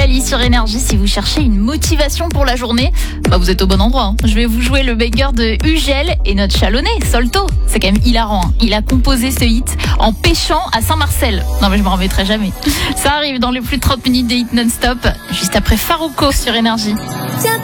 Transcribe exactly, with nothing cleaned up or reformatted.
Dali sur Énergie. Si vous cherchez une motivation pour la journée, bah vous êtes au bon endroit. Hein. Je vais vous jouer le banger de Ugel et notre chalonné, Solto. C'est quand même hilarant. Hein. Il a composé ce hit en pêchant à Saint-Marcel. Non mais je m'en remettrai jamais. Ça arrive dans les plus de trente minutes des hits non-stop, juste après Farouko sur Énergie.